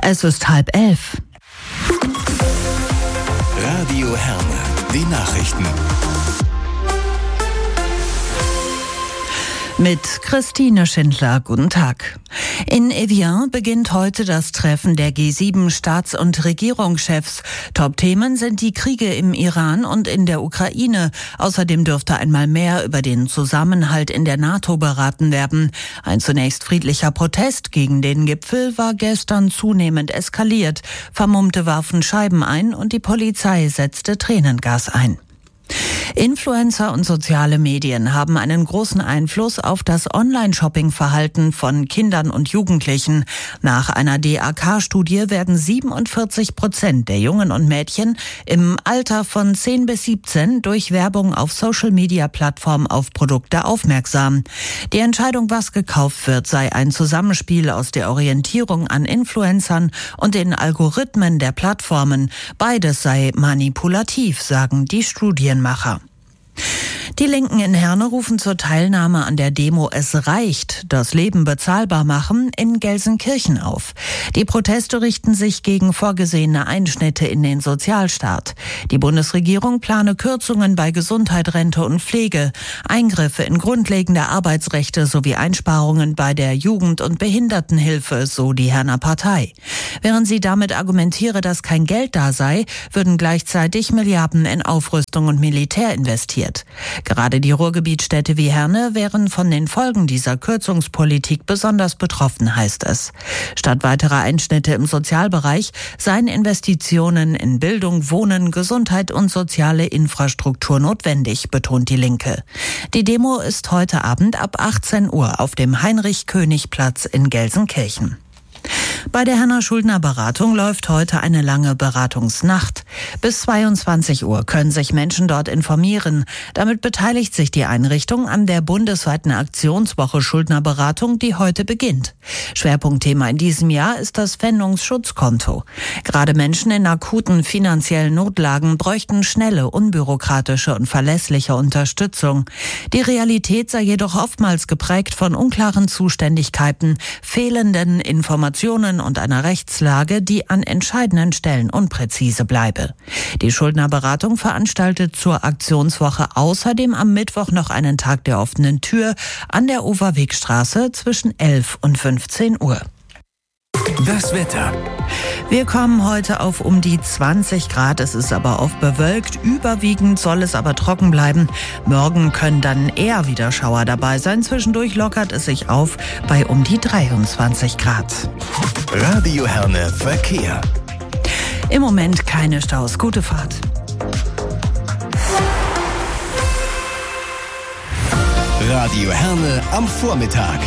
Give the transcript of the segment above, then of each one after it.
Es ist 10:30. Radio Herne, die Nachrichten. Mit Christine Schindler, guten Tag. In Evian beginnt heute das Treffen der G7-Staats- und Regierungschefs. Top-Themen sind die Kriege im Iran und in der Ukraine. Außerdem dürfte einmal mehr über den Zusammenhalt in der NATO beraten werden. Ein zunächst friedlicher Protest gegen den Gipfel war gestern zunehmend eskaliert. Vermummte warfen Scheiben ein und die Polizei setzte Tränengas ein. Influencer und soziale Medien haben einen großen Einfluss auf das Online-Shopping-Verhalten von Kindern und Jugendlichen. Nach einer DAK-Studie werden 47% der Jungen und Mädchen im Alter von 10 bis 17 durch Werbung auf Social-Media-Plattformen auf Produkte aufmerksam. Die Entscheidung, was gekauft wird, sei ein Zusammenspiel aus der Orientierung an Influencern und den Algorithmen der Plattformen. Beides sei manipulativ, sagen die Studienmacher. Die Linken in Herne rufen zur Teilnahme an der Demo "Es reicht, das Leben bezahlbar machen" in Gelsenkirchen auf. Die Proteste richten sich gegen vorgesehene Einschnitte in den Sozialstaat. Die Bundesregierung plane Kürzungen bei Gesundheit, Rente und Pflege, Eingriffe in grundlegende Arbeitsrechte sowie Einsparungen bei der Jugend- und Behindertenhilfe, so die Herner Partei. Während sie damit argumentiere, dass kein Geld da sei, würden gleichzeitig Milliarden in Aufrüstung und Militär investiert. Gerade die Ruhrgebietsstädte wie Herne wären von den Folgen dieser Kürzungspolitik besonders betroffen, heißt es. Statt weiterer Einschnitte im Sozialbereich seien Investitionen in Bildung, Wohnen, Gesundheit und soziale Infrastruktur notwendig, betont die Linke. Die Demo ist heute Abend ab 18 Uhr auf dem Heinrich-König-Platz in Gelsenkirchen. Bei der Herner Schuldner Beratung läuft heute eine lange Beratungsnacht. Bis 22 Uhr können sich Menschen dort informieren. Damit beteiligt sich die Einrichtung an der bundesweiten Aktionswoche Schuldnerberatung, die heute beginnt. Schwerpunktthema in diesem Jahr ist das Pfändungsschutzkonto. Gerade Menschen in akuten finanziellen Notlagen bräuchten schnelle, unbürokratische und verlässliche Unterstützung. Die Realität sei jedoch oftmals geprägt von unklaren Zuständigkeiten, fehlenden Informationen und einer Rechtslage, die an entscheidenden Stellen unpräzise bleibe. Die Schuldnerberatung veranstaltet zur Aktionswoche außerdem am Mittwoch noch einen Tag der offenen Tür an der Uferwegstraße zwischen 11 und 15 Uhr. Das Wetter. Wir kommen heute auf um die 20 Grad, es ist aber oft bewölkt, überwiegend soll es aber trocken bleiben. Morgen können dann eher wieder Schauer dabei sein, zwischendurch lockert es sich auf bei um die 23 Grad. Radio Herne Verkehr. Im Moment keine Staus, gute Fahrt. Radio Herne am Vormittag.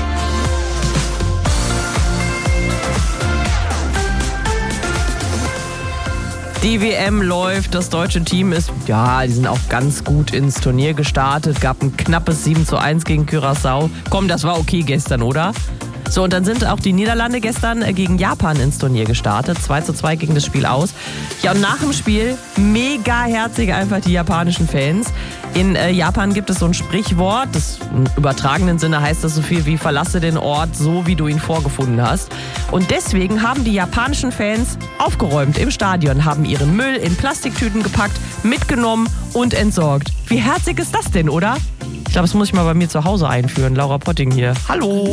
Die WM läuft, das deutsche Team ist, die sind auch ganz gut ins Turnier gestartet, gab ein knappes 7:1 gegen Curaçao. Komm, das war okay gestern, oder? So, und dann sind auch die Niederlande gestern gegen Japan ins Turnier gestartet. 2:2 ging das Spiel aus. Ja, und nach dem Spiel mega herzig einfach die japanischen Fans. In Japan gibt es so ein Sprichwort, das im übertragenen Sinne heißt das so viel wie "Verlasse den Ort so, wie du ihn vorgefunden hast". Und deswegen haben die japanischen Fans aufgeräumt im Stadion, haben ihren Müll in Plastiktüten gepackt, mitgenommen und entsorgt. Wie herzig ist das denn, oder? Ich glaube, das muss ich mal bei mir zu Hause einführen. Laura Potting hier. Hallo!